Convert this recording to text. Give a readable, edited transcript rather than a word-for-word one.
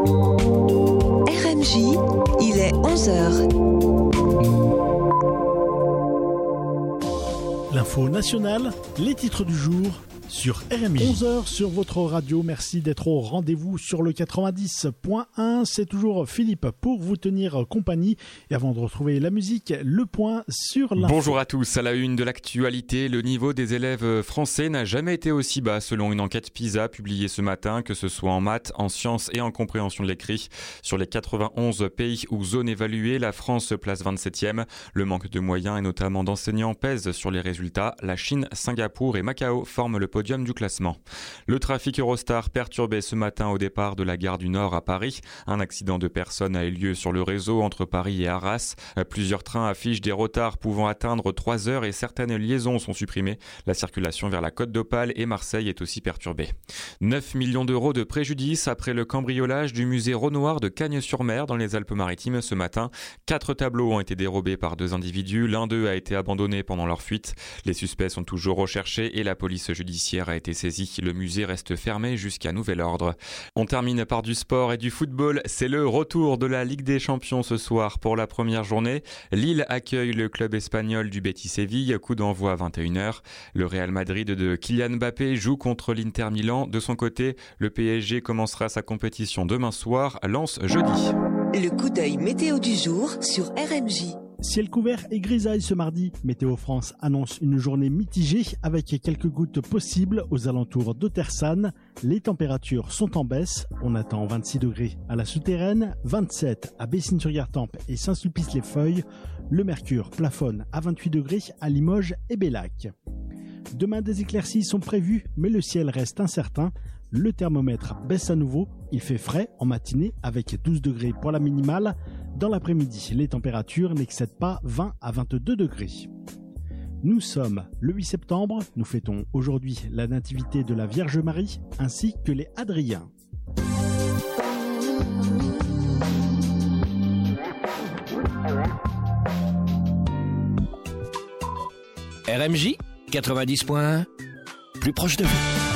RMJ, il est 11h. L'info nationale, les titres du jour sur RMJ. 11h sur votre radio, merci d'être au rendez-vous sur le 90.1. C'est toujours Philippe pour vous tenir compagnie. Et avant de retrouver la musique, le point sur l'info. Bonjour à tous, à la une de l'actualité, le niveau des élèves français n'a jamais été aussi bas selon une enquête PISA publiée ce matin, que ce soit en maths, en sciences et en compréhension de l'écrit. Sur les 91 pays ou zones évaluées, la France se place 27e. Le manque de moyens et notamment d'enseignants pèse sur les résultats. La Chine, Singapour et Macao forment le podium du classement. Le trafic Eurostar perturbé ce matin au départ de la gare du Nord à Paris. Un accident de personnes a eu lieu sur le réseau entre Paris et Arras. Plusieurs trains affichent des retards pouvant atteindre 3 heures et certaines liaisons sont supprimées. La circulation vers la Côte d'Opale et Marseille est aussi perturbée. 9 millions d'euros de préjudice après le cambriolage du musée Renoir de Cagnes-sur-Mer dans les Alpes-Maritimes ce matin. 4 tableaux ont été dérobés par 2 individus. L'un d'eux a été abandonné pendant leur fuite. Les suspects sont toujours recherchés et la police judiciaire a été saisie. Le musée reste fermé jusqu'à nouvel ordre. On termine par du sport et du football. C'est le retour de la Ligue des Champions ce soir pour la première journée. Lille accueille le club espagnol du Betis Séville. Coup d'envoi à 21h. Le Real Madrid de Kylian Mbappé joue contre l'Inter Milan. De son côté, le PSG commencera sa compétition demain soir. Lens jeudi. Le coup d'œil météo du jour sur RMJ. Ciel couvert et grisaille ce mardi. Météo France annonce une journée mitigée avec quelques gouttes possibles aux alentours de Tersanne. Les températures sont en baisse. On attend 26 degrés à la Souterraine, 27 à Bessines-sur-Gartempe et Saint-Sulpice-les-Feuilles. Le mercure plafonne à 28 degrés à Limoges et Bellac. Demain, des éclaircies sont prévues, mais le ciel reste incertain. Le thermomètre baisse à nouveau. Il fait frais en matinée avec 12 degrés pour la minimale. Dans l'après-midi, les températures n'excèdent pas 20 à 22 degrés. Nous sommes le 8 septembre. Nous fêtons aujourd'hui la nativité de la Vierge Marie ainsi que les Hadriens. RMJ 90.1, plus proche de vous.